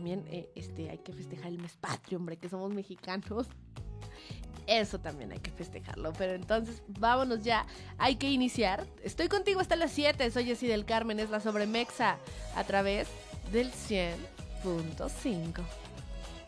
también hay que festejar el mes patrio, hombre, que somos mexicanos. Eso también hay que festejarlo. Pero entonces, vámonos ya. Hay que iniciar. Estoy contigo hasta las 7. Soy Jessy del Carmen. Es la Sobremexa a través del 100.5.